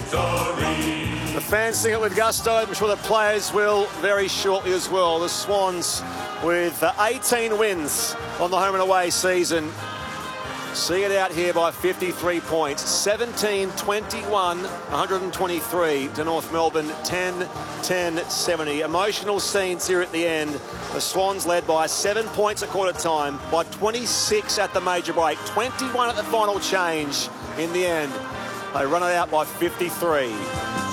The fans sing it with gusto. I'm sure the players will very shortly as well. The Swans, with 18 wins on the home and away season, see it out here by 53 points. 17-21, 123 to North Melbourne, 10-10-70. Emotional scenes here at the end. The Swans led by 7 points at quarter time, by 26 at the major break, 21 at the final change. In the end, they run it out by 53.